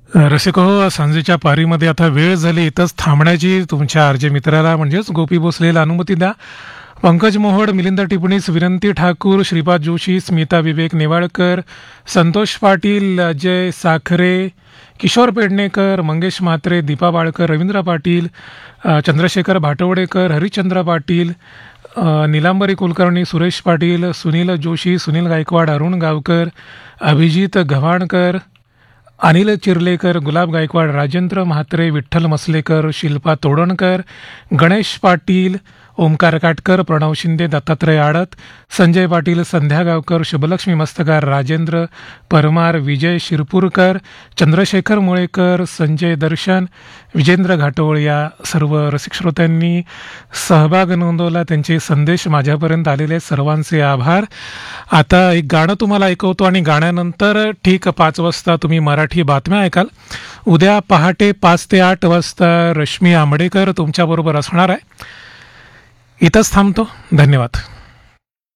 रसिको हो, सांजेच्या पारीमध्ये आता वेळ झाली इथंच थांबण्याची. तुमच्या आरजे मित्राला म्हणजेच गोपी भोसलेला अनुमती द्या. पंकज मोहोड, मिलिंद टिपणीस, विनंती ठाकूर, श्रीपाद जोशी, स्मिता विवेक नेवाळकर, संतोष पाटील, अजय साखरे, किशोर पेडणेकर, मंगेश म्हात्रे, दीपा बाळकर, रवींद्र पाटील, चंद्रशेखर भाटवडेकर, हरिश्चंद्र पाटील, निलांबरी कुलकर्णी, सुरेश पाटील, सुनील जोशी, सुनील गायकवाड, अरुण गावकर, अभिजित गव्हाणकर, अनिल चिर्लेकर, गुलाब गायकवाड, राजेंद्र म्हात्रे, विठ्ठल मसलेकर, शिल्पा तोडणकर, गणेश पाटील, ओमकार काटकर, प्रणव शिंदे, दत्तात्रय आडत, संजय पाटील, संध्या गावकर, शुभलक्ष्मी मस्तकार, राजेंद्र परमार, विजय शिरपूरकर, चंद्रशेखर मुळेकर, संजय दर्शन, विजेंद्र घाटोळ या सर्व रसिक श्रोत्यांनी सहभाग नोंदवला. त्यांचे संदेश माझ्यापर्यंत आलेले सर्वांचे आभार. आता एक गाणं तुम्हाला ऐकवतो आणि गाण्यानंतर ठीक 5 वाजता तुम्ही मराठी बातम्या ऐकाल. उद्या पहाटे 5 ते 8 वाजता रश्मी आंबडेकर तुमच्याबरोबर असणार आहे. इथंच थांबतो. धन्यवाद.